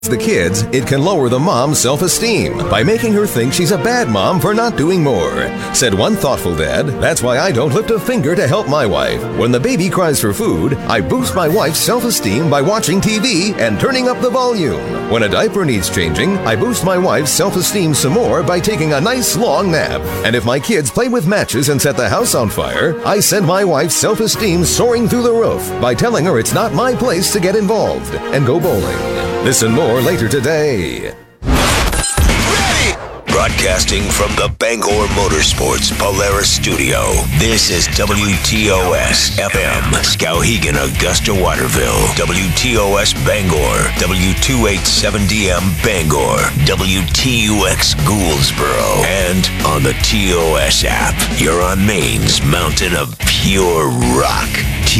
the kids, it can lower the mom's self-esteem by making her think she's a bad mom for not doing more. Said one thoughtful dad, "That's why I don't lift a finger to help my wife. When the baby cries for food, I boost my wife's self-esteem by watching TV and turning up the volume. When a diaper needs changing, I boost my wife's self-esteem some more by taking a nice long nap. And if my kids play with matches and set the house on fire, I send my wife's self-esteem soaring through the roof by telling her it's not my place to get involved and go bowling." Listen more later today. Ready! Broadcasting from the Bangor Motorsports Polaris Studio, this is WTOS FM, Skowhegan, Augusta, Waterville, WTOS Bangor, W287DM Bangor, WTUX Gouldsboro, and on the TOS app. You're on Maine's mountain of pure rock.